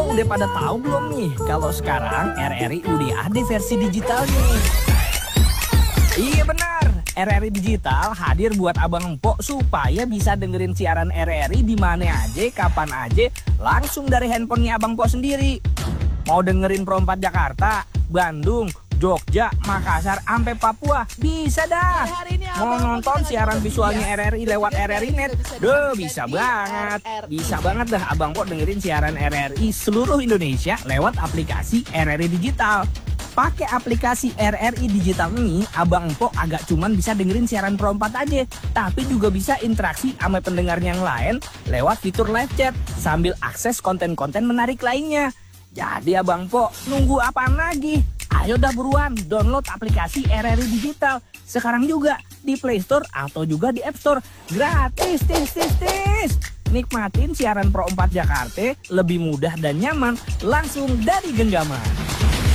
udah pada tahu belum nih kalau sekarang RRI udah ada versi digitalnya? Iya benar, RRI Digital hadir buat abang empok supaya bisa dengerin siaran RRI di mana aja, kapan aja, langsung dari handphonenya abang empok sendiri. Mau dengerin Pro 4 Jakarta, Bandung, Jogja, Makassar, sampai Papua, bisa dah. Mau nonton siaran visualnya RRI lewat RRI Net, bisa banget. Bisa banget dah abang empok dengerin siaran RRI seluruh Indonesia lewat aplikasi RRI Digital. Pakai aplikasi RRI Digital ini, abang empok agak cuman bisa dengerin siaran Pro 4 aja, tapi juga bisa interaksi sama pendengar yang lain lewat fitur live chat sambil akses konten-konten menarik lainnya. Jadi abang empok nunggu apaan lagi? Ayo dah buruan download aplikasi RRI Digital sekarang juga di Play Store atau juga di App Store. Gratis, tis. Nikmatin siaran Pro 4 Jakarta lebih mudah dan nyaman langsung dari genggaman.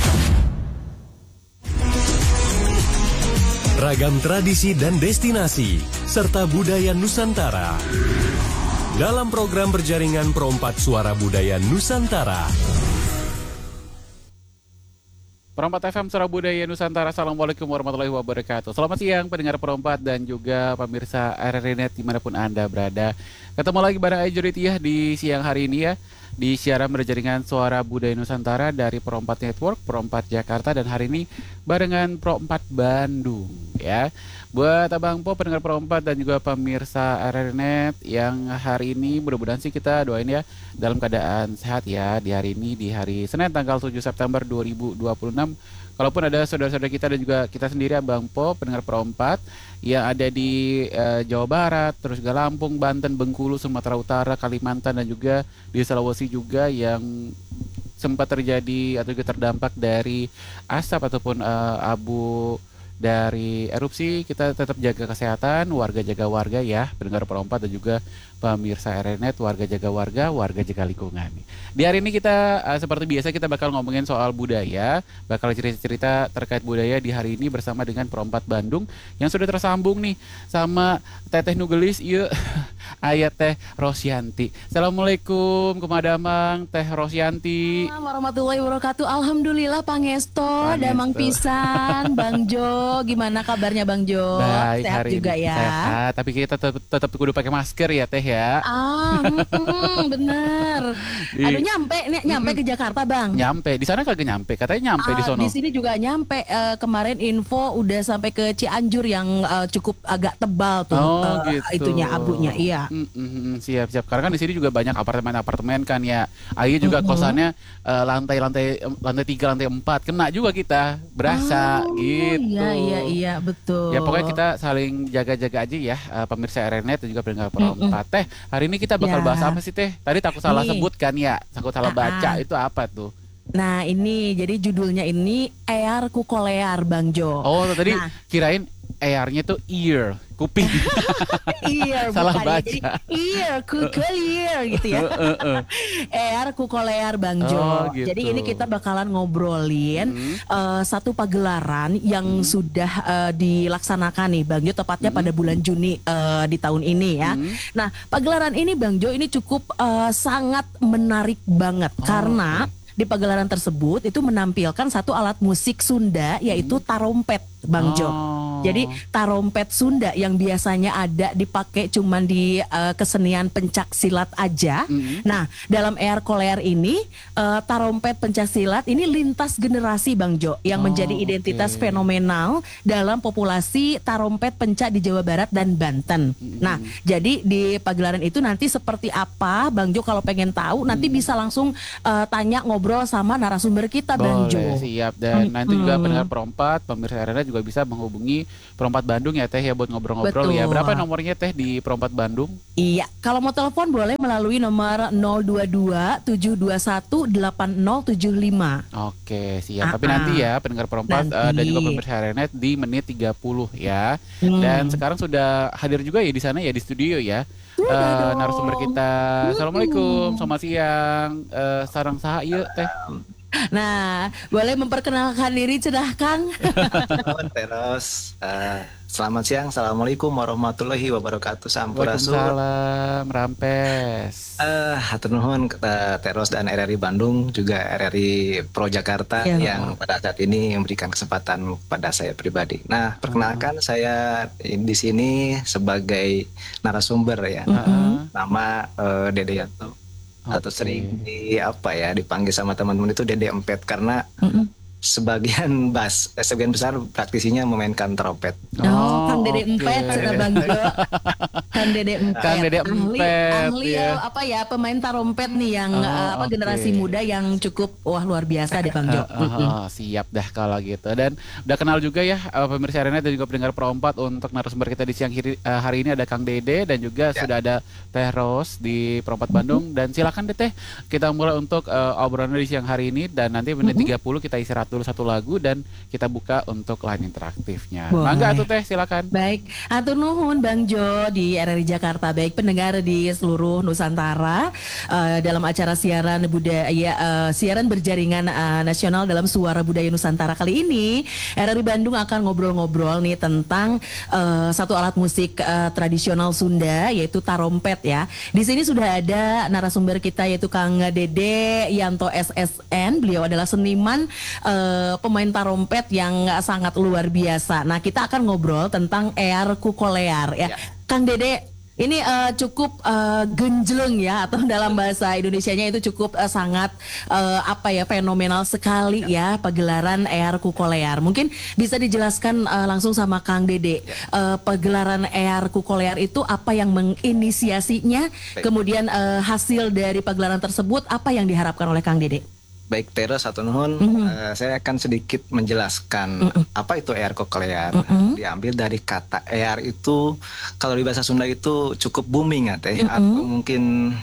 Ragam tradisi dan destinasi, serta budaya Nusantara. Dalam program berjaringan Pro 4 Suara Budaya Nusantara. Pro 4 FM Suara Budaya Nusantara. Assalamualaikum warahmatullahi wabarakatuh. Selamat siang pendengar Pro 4 dan juga pemirsa RRI Net dimanapun Anda berada. Ketemu lagi bareng Ajuritiyah di siang hari ini ya, di siaran berjaringan Suara Budaya Nusantara dari Pro 4 Network, Pro 4 Jakarta, dan hari ini barengan Pro 4 Bandung ya. Buat abang po pendengar Pro 4 dan juga pemirsa RRI Net yang hari ini mudah-mudahan sih kita doain ya dalam keadaan sehat ya di hari ini, di hari Senin tanggal 7 September 2026. Kalaupun ada saudara-saudara kita dan juga kita sendiri abang po pendengar Pro 4 yang ada di Jawa Barat, terus juga Lampung, Banten, Bengkulu, Sumatera Utara, Kalimantan, dan juga di Sulawesi juga yang sempat terjadi atau juga terdampak dari asap ataupun abu dari erupsi. Kita tetap jaga kesehatan, warga jaga warga ya, pendengar Pro 4 dan juga pemirsa RRI Net, warga jaga warga jaga lingkungan. Di hari ini kita seperti biasa kita bakal ngomongin soal budaya, bakal cerita-cerita terkait budaya di hari ini bersama dengan Pro 4 Bandung yang sudah tersambung nih sama Teteh Nugelis, iya ayat Teh Rosyanti. Assalamualaikum kumadamang Teh Rosyanti. Warahmatullahi wabarakatuh. Alhamdulillah Pangesto, damang pisan. Bang Jo, gimana kabarnya Bang Jo? Baik, sehat hari juga ini ya. sehat, tapi kita tetap kudu pakai masker ya Teh ya. Bener. Aduh nyampe ke Jakarta Bang. Nyampe di sana kagak nyampe, katanya nyampe di sono. Di sini juga nyampe. Kemarin info udah sampai ke Cianjur yang cukup agak tebal tuh. Gitu. Itunya abunya, iya. Siap. Karena kan di sini juga banyak apartemen kan ya. Ayo juga kosannya lantai 3, lantai 4 kena juga kita berasa gitu. Iya betul. Ya pokoknya kita saling jaga-jaga aja ya, pemirsa RRI Net dan juga pendengar Pro 4. Teh, hari ini kita bakal bahas apa sih Teh? Tadi takut salah sebut kan ya, takut salah baca, itu apa tuh? Nah ini jadi judulnya ini Ear Kukolear Bang Jo. Oh tadi kirain earnya tuh ear, kuping. Ear, salah bukan, baca. jadi ear, kukolear gitu ya. Ear Kukolear Bang Jo. Gitu. Jadi ini kita bakalan ngobrolin satu pagelaran yang sudah dilaksanakan nih Bang Jo, tepatnya pada bulan Juni di tahun ini ya. Nah pagelaran ini Bang Jo ini cukup sangat menarik banget karena di pagelaran tersebut itu menampilkan satu alat musik Sunda yaitu tarompet Bang Jo. Jadi tarompet Sunda yang biasanya ada dipakai cuman di kesenian pencak silat aja. Nah, dalam Ear Kukolear ini tarompet pencak silat ini lintas generasi Bang Jo yang menjadi identitas fenomenal dalam populasi tarompet pencak di Jawa Barat dan Banten. Nah, jadi di pagelaran itu nanti seperti apa Bang Jo, kalau pengen tahu nanti bisa langsung tanya ngobrol sama narasumber kita Bang Jo. Boleh, siap. Dan nanti juga pendengar Pro 4, pemirsa RRI juga bisa menghubungi Pro 4 Bandung ya Teh ya buat ngobrol-ngobrol. Betul. Ya. Berapa nomornya Teh di Pro 4 Bandung? Iya, kalau mau telepon boleh melalui nomor 022 721 8075. Oke, siap. Tapi nanti ya pendengar Pro 4 dan juga pemirsa RRI Net di menit 30 ya. Dan sekarang sudah hadir juga ya di sana ya di studio ya. narasumber kita. Assalamualaikum, selamat siang. Sarang saha ieu Teh? Nah, boleh memperkenalkan diri cenah Kang? Terus, selamat siang, assalamualaikum warahmatullahi wabarakatuh. Sampurasun. Waalaikumsalam, Rampes. Hatur nuhun Teros dan RRI Bandung, juga RRI Pro Jakarta Ya. yang pada saat ini memberikan kesempatan pada saya pribadi. Nah, perkenalkan saya di sini sebagai narasumber ya. Nama Dede Yanto. Atau Oke. sering dipanggil sama teman-teman itu Dede Empet karena sebagian besar praktisinya memainkan trompet. Oh, Kang Dede oke. Empet, cenah Bang Jo. Kang Dede Empet. Kang Dede Empet, ahli ya. pemain tarompet nih yang Oh, oke. generasi muda yang cukup luar biasa deh Bang Jo. Siap dah kalau gitu. Dan udah kenal juga ya pemirsa Arena dan juga pendengar Pro 4 untuk narasumber kita di siang hari ini ada Kang Dede dan juga sudah ada Teh Ros di Pro 4 Bandung. Dan silakan deh Teh, kita mulai untuk obrolan di siang hari ini dan nanti menit 30 kita istirahat dulu satu lagu dan kita buka untuk line interaktifnya. Boleh. Mangga atuh Teh, silakan. Baik, atur nuhun Bang Jo di RRI Jakarta. Baik pendengar di seluruh Nusantara dalam acara siaran budaya siaran berjaringan nasional dalam Suara Budaya Nusantara kali ini, RRI Bandung akan ngobrol-ngobrol nih tentang satu alat musik tradisional Sunda yaitu tarompet ya. Di sini sudah ada narasumber kita yaitu Kang Dede Yanto SSN. Beliau adalah seniman pemain tarompet yang sangat luar biasa. Nah, kita akan ngobrol tentang Ear Kukolear ya. Kang Dede, ini cukup genjleng ya, atau dalam bahasa Indonesianya itu cukup sangat fenomenal sekali ya pagelaran Ear Kukolear. Mungkin bisa dijelaskan langsung sama Kang Dede, pagelaran Ear Kukolear itu apa yang menginisiasinya, kemudian hasil dari pagelaran tersebut apa yang diharapkan oleh Kang Dede? Baik Teros atau nuhun, saya akan sedikit menjelaskan apa itu ear koklear. Diambil dari kata ear itu, kalau di bahasa Sunda itu cukup booming ya Teh, atau mungkin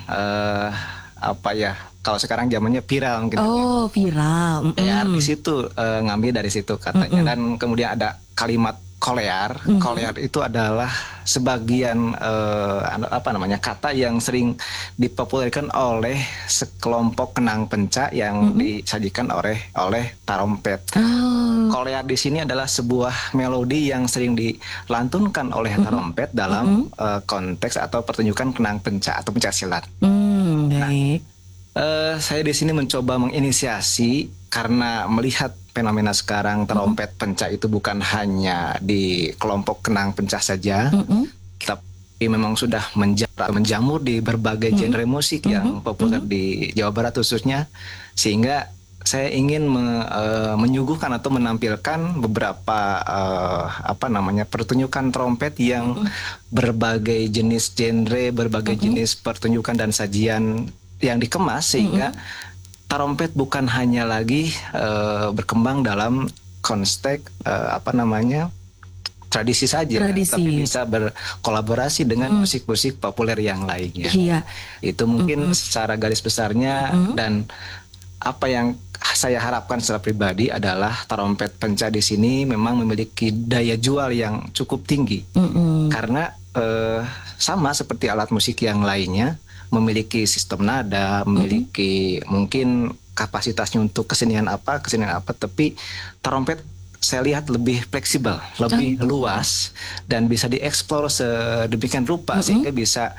kalau sekarang zamannya viral mungkin. Oh, viral. Ear di situ ngambil dari situ katanya, dan kemudian ada kalimat kolear. Kolear itu adalah sebagian kata yang sering dipopulerkan oleh sekelompok kenang penca yang disajikan oleh tarompet. Kolear di sini adalah sebuah melodi yang sering dilantunkan oleh tarompet dalam konteks atau pertunjukan kenang penca atau pencak silat. Baik. Saya di sini mencoba menginisiasi karena melihat fenomena sekarang tarompet penca itu bukan hanya di kelompok kenang penca saja, tapi memang sudah menjamur di berbagai genre musik yang populer di Jawa Barat khususnya, sehingga saya ingin menyuguhkan atau menampilkan beberapa pertunjukan trompet yang berbagai jenis genre, berbagai jenis pertunjukan dan sajian yang dikemas sehingga tarompet bukan hanya lagi berkembang dalam konteks tradisi saja, tapi bisa berkolaborasi dengan musik-musik populer yang lainnya. Iya. Itu mungkin secara garis besarnya, dan apa yang saya harapkan secara pribadi adalah tarompet penca di sini memang memiliki daya jual yang cukup tinggi, karena sama seperti alat musik yang lainnya, memiliki sistem nada, memiliki mungkin kapasitasnya untuk kesenian apa, tapi tarompet saya lihat lebih fleksibel, lebih luas, dan bisa dieksplor sedemikian rupa sehingga bisa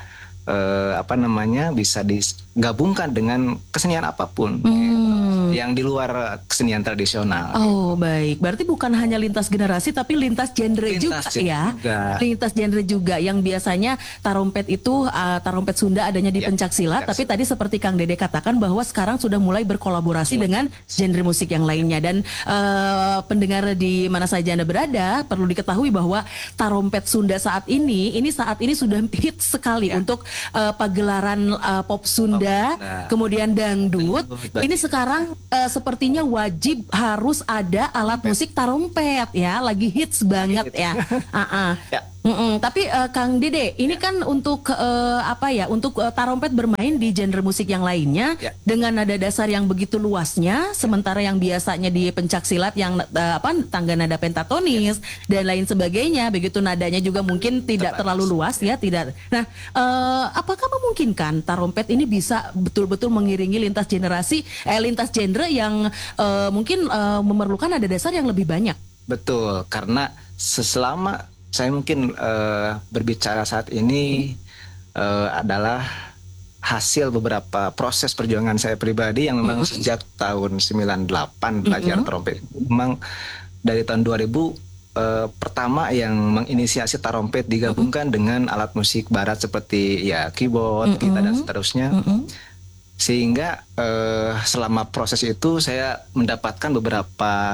bisa digabungkan dengan kesenian apapun yang di luar kesenian tradisional. Oh, baik. Berarti bukan hanya lintas generasi tapi lintas genre juga ya. Lintas genre juga, yang biasanya tarompet itu tarompet Sunda adanya di pencak silat, tapi tadi seperti Kang Dede katakan bahwa sekarang sudah mulai berkolaborasi dengan genre musik yang lainnya. Dan pendengar di mana saja Anda berada, perlu diketahui bahwa tarompet Sunda saat ini sudah hits sekali untuk pagelaran pop Sunda, kemudian dangdut. Ini sekarang sepertinya wajib harus ada alat musik tarompet ya, lagi hits banget ya. Tapi Kang Dede, ini kan untuk untuk tarompet bermain di genre musik yang lainnya Ya. dengan nada dasar yang begitu luasnya, sementara yang biasanya di pencak silat yang tangga nada pentatonis dan lain sebagainya, begitu nadanya juga mungkin tidak terlalu luas ya, tidak. Nah, apakah memungkinkan tarompet ini bisa betul-betul mengiringi lintas generasi, lintas genre yang mungkin memerlukan nada dasar yang lebih banyak? Betul, karena selama saya mungkin berbicara saat ini adalah hasil beberapa proses perjuangan saya pribadi yang memang sejak tahun 98 belajar trompet. Memang dari tahun 2000 pertama yang menginisiasi tarompet digabungkan dengan alat musik barat seperti ya keyboard, gitar dan seterusnya. Sehingga selama proses itu saya mendapatkan beberapa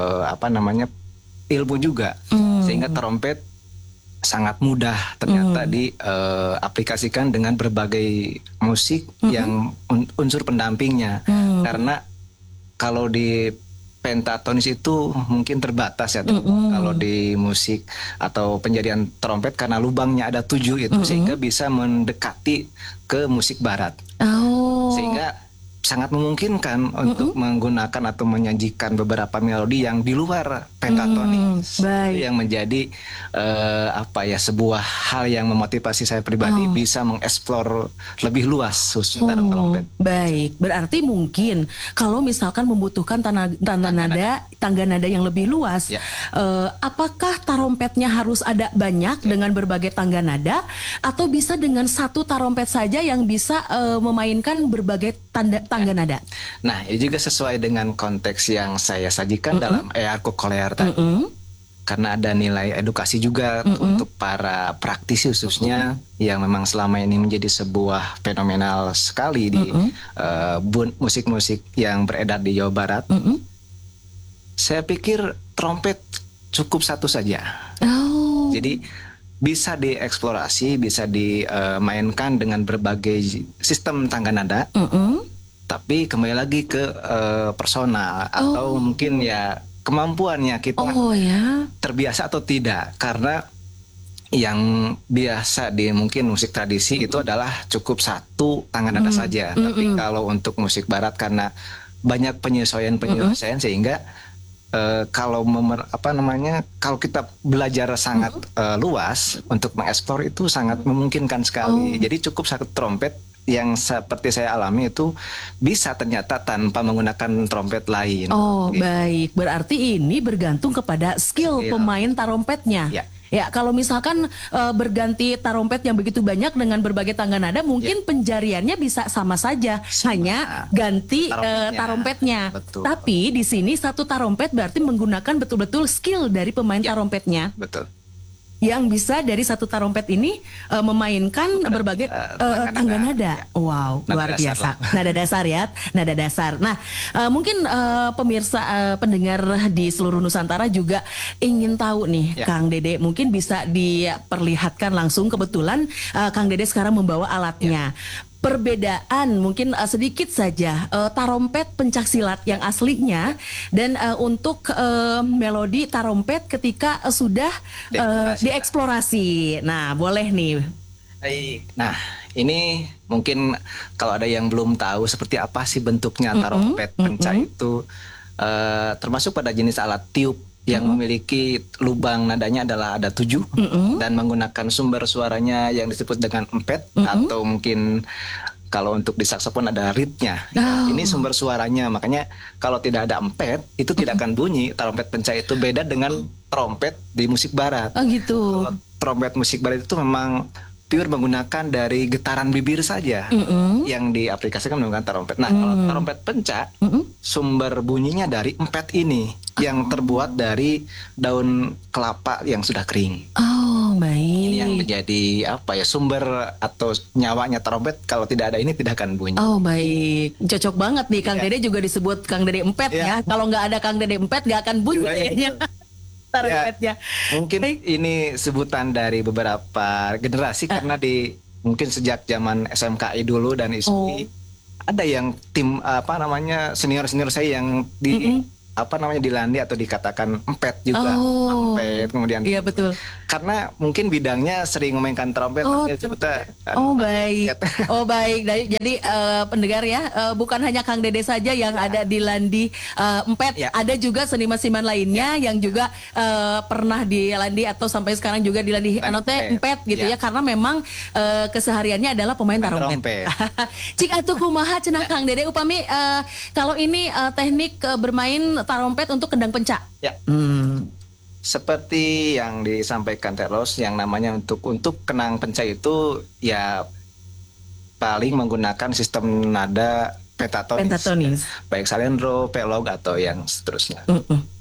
ilmu juga, sehingga trompet sangat mudah ternyata diaplikasikan dengan berbagai musik yang unsur pendampingnya. Karena kalau di pentatonis itu mungkin terbatas ya, kalau di musik atau penjadian trompet karena lubangnya ada 7 itu, sehingga bisa mendekati ke musik barat. Sehingga sangat memungkinkan untuk menggunakan atau menyajikan beberapa melodi yang di luar pentatonis. Yang menjadi sebuah hal yang memotivasi saya pribadi bisa mengeksplor lebih luas khususnya trompet. Baik, berarti mungkin kalau misalkan membutuhkan tangga nada yang lebih luas, apakah tarompetnya harus ada banyak dengan berbagai tangga nada, atau bisa dengan satu tarompet saja yang bisa memainkan berbagai tangga nada? Nah, ini juga sesuai dengan konteks yang saya sajikan dalam Earco Colear tadi. Karena ada nilai edukasi juga untuk para praktisi khususnya yang memang selama ini menjadi sebuah fenomenal sekali di musik-musik yang beredar di Jawa Barat. Saya pikir trompet cukup satu saja. Jadi bisa dieksplorasi, bisa dimainkan dengan berbagai sistem tangga nada. Tapi kembali lagi ke personal atau mungkin ya kemampuannya kita terbiasa atau tidak. Karena yang biasa di mungkin musik tradisi itu adalah cukup satu tangga nada saja. Tapi kalau untuk musik barat karena banyak penyesuaian sehingga kalau kalau kita belajar sangat luas untuk mengeksplor itu sangat memungkinkan sekali. Jadi cukup satu trompet yang seperti saya alami itu bisa ternyata tanpa menggunakan trompet lain. Baik. Berarti ini bergantung kepada skill pemain tarompetnya. Ya, kalau misalkan berganti tarompet yang begitu banyak dengan berbagai tangga nada, mungkin penjariannya bisa sama saja, hanya ganti tarompetnya. Betul. Tapi di sini satu tarompet berarti menggunakan betul-betul skill dari pemain tarompetnya. Betul. Yang bisa dari satu tarompet ini memainkan berbagai tangga nada. Wow, luar biasa. Nada dasar ya, nada dasar. Nah, mungkin pemirsa pendengar di seluruh Nusantara juga ingin tahu nih, Kang Dede, mungkin bisa diperlihatkan langsung. Kebetulan Kang Dede sekarang membawa alatnya. Perbedaan mungkin sedikit saja tarompet pencaksilat yang aslinya dan untuk melodi tarompet ketika sudah dieksplorasi. Nah, boleh nih. Nah, ini mungkin kalau ada yang belum tahu seperti apa sih bentuknya tarompet penca itu, termasuk pada jenis alat tiup yang memiliki lubang nadanya adalah ada 7 dan menggunakan sumber suaranya yang disebut dengan empet atau mungkin kalau untuk di saksofon ada reednya. Ini sumber suaranya, makanya kalau tidak ada empet itu tidak akan bunyi. Trompet penca itu beda dengan trompet di musik barat. Gitu. Trompet musik barat itu memang pure menggunakan dari getaran bibir saja yang diaplikasikan menggunakan trompet. Nah, kalau trompet penca sumber bunyinya dari empet ini yang terbuat dari daun kelapa yang sudah kering. Baik. Ini yang menjadi sumber atau nyawanya trompet. Kalau tidak ada ini tidak akan bunyi. Baik. Cocok banget nih Kang Dede juga disebut Kang Dede Empet ya. Kalau nggak ada Kang Dede Empet nggak akan bunyi kayaknya. Trompetnya. Mungkin ini sebutan dari beberapa generasi karena mungkin sejak zaman SMKI dulu dan ISPI ada yang tim senior saya yang apa namanya dilandi atau dikatakan empet juga. Oh. Empet kemudian. Iya betul. Karena mungkin bidangnya sering memainkan trompet. Oh, makanya kita, Oh baik, oh baik. Jadi pendengar ya, bukan hanya Kang Dede saja yang ada di Landi Empet, Ya. ada juga seniman-seniman lainnya yang juga pernah di Landi atau sampai sekarang juga di Landi Anote Empet gitu ya, karena memang kesehariannya adalah pemain tarompet. Cik atuh kumaha cenah Kang Dede upami kalau ini teknik bermain tarompet untuk kendang penca. Ya. Seperti yang disampaikan terus, yang namanya untuk kenang pencak itu ya paling menggunakan sistem nada pentatonis. Pentatonis. Baik salendro, pelog atau yang seterusnya.